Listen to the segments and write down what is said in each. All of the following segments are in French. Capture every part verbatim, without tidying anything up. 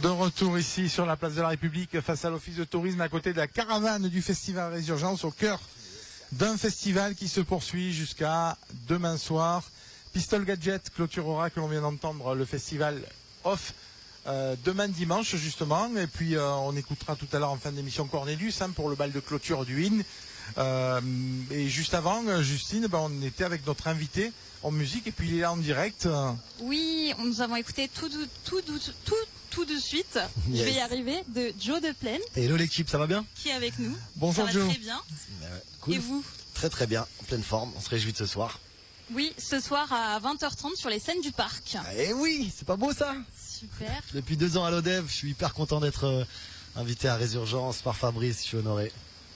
De retour ici sur la place de la République face à l'office de tourisme à côté de la caravane du festival Résurgence au cœur d'un festival qui se poursuit jusqu'à demain soir. Pistol Gadget clôturera, que l'on vient d'entendre, le festival off euh, demain dimanche justement, et puis euh, on écoutera tout à l'heure en fin d'émission Cornelius hein, pour le bal de clôture du I N. Euh, et juste avant, Justine, ben, on était avec notre invité en musique et puis il est là en direct. Oui, nous avons écouté tout, tout, tout, tout, tout, tout de suite, yes. Je vais y arriver, de Joe de Plaine. Hello l'équipe, ça va bien? Qui est avec nous. Bonjour ça Joe. Va très bien. Euh, cool. Et vous? Très très bien, en pleine forme, on se réjouit de ce soir. Oui, ce soir à vingt heures trente sur les scènes du parc. Eh oui, c'est pas beau ça? Super. Depuis deux ans à l'Odev, je suis hyper content d'être euh, invité à Résurgence par Fabrice, je suis honoré.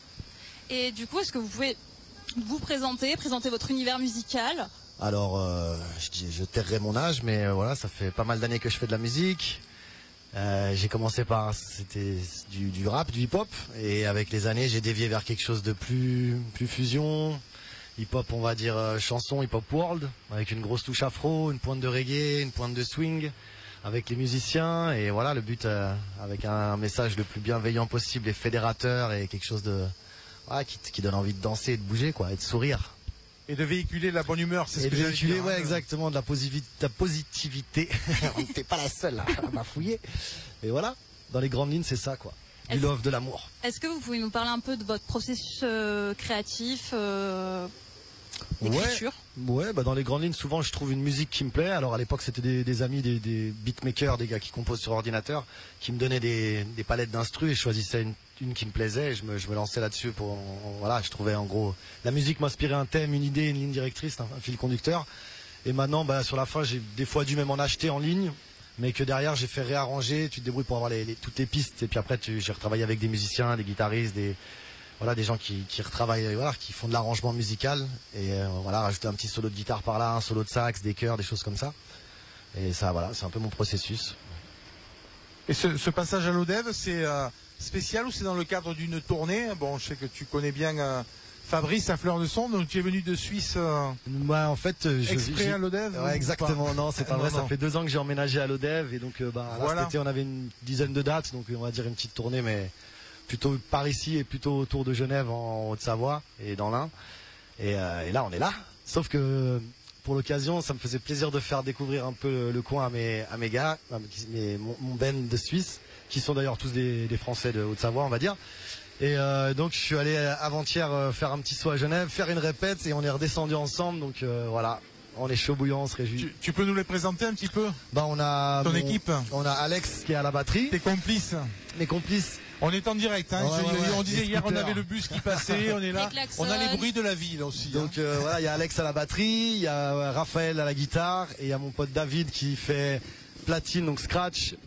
Et du coup, est-ce que vous pouvez vous présenter, présenter votre univers musical? Alors, euh, je, je tairai mon âge, mais euh, voilà, ça fait pas mal d'années que je fais de la musique. Euh, j'ai commencé par, c'était du, du rap, du hip-hop, et avec les années, j'ai dévié vers quelque chose de plus, plus fusion. Hip-hop, on va dire euh, chanson, hip-hop world, avec une grosse touche afro, une pointe de reggae, une pointe de swing, avec les musiciens, et voilà, le but euh, avec un message le plus bienveillant possible et fédérateur, et quelque chose de, voilà, qui, qui donne envie de danser, et de bouger, quoi, et de sourire. Et de véhiculer de la bonne humeur, c'est ce et que de j'ai véhiculer, dire, ouais, hein, exactement, de la, posivi- de la positivité. T'es pas la seule à m'affouiller. Et voilà, dans les grandes lignes, c'est ça, quoi. Du est-ce, love, de l'amour. Est-ce que vous pouvez nous parler un peu de votre processus euh, créatif euh, d'écriture? Ouais, ouais, bah dans les grandes lignes, souvent je trouve une musique qui me plaît. Alors à l'époque, c'était des, des amis, des, des beatmakers, des gars qui composent sur ordinateur, qui me donnaient des, des palettes d'instru et je choisissais une, une qui me plaisait et je me, je me lançais là-dessus pour, voilà, je trouvais en gros, la musique m'inspirait un thème, une idée, une ligne directrice, un, un fil conducteur. Et maintenant, bah sur la fin, j'ai des fois dû même en acheter en ligne, mais que derrière j'ai fait réarranger, tu te débrouilles pour avoir les, les, toutes les pistes et puis après tu, j'ai retravaillé avec des musiciens, des guitaristes, des voilà, des gens qui, qui retravaillent, voilà, qui font de l'arrangement musical et euh, voilà, rajouter un petit solo de guitare par là, un solo de sax, des chœurs, des choses comme ça. Et ça, voilà, c'est un peu mon processus. Et ce, ce passage à l'Odev, c'est euh, spécial ou c'est dans le cadre d'une tournée? Bon, je sais que tu connais bien euh, Fabrice à Fleur de Son, donc tu es venu de Suisse. Euh, ouais, en fait, je, exprès j'ai... à l'Odev. Ouais, exactement. Non, c'est pas non, vrai. non. Ça fait deux ans que j'ai emménagé à l'Odev et donc, euh, bah, là, voilà. cet été, on avait une dizaine de dates, donc on va dire une petite tournée, mais plutôt par ici et plutôt autour de Genève en Haute-Savoie et dans l'Ain. Et, euh, et là, on est là. Sauf que pour l'occasion, ça me faisait plaisir de faire découvrir un peu le, le coin à mes, à mes gars, à mes, mon, mon band de Suisse, qui sont d'ailleurs tous des, des Français de Haute-Savoie, on va dire. Et euh, donc je suis allé avant-hier euh, faire un petit saut à Genève, faire une répète et on est redescendu ensemble. Donc euh, voilà, on est chaud bouillant, on se réjouit. Tu, tu peux nous les présenter un petit peu? Bah on a ton mon, équipe. On a Alex qui est à la batterie. Tes complices. Mes complices. On est en direct, hein. Ouais, Je, ouais, ouais, on disait hier, on avait le bus qui passait, on est là. On a les bruits de la ville aussi. Donc hein. euh, voilà, il y a Alex à la batterie, il y a Raphaël à la guitare et il y a mon pote David qui fait platine, donc scratch,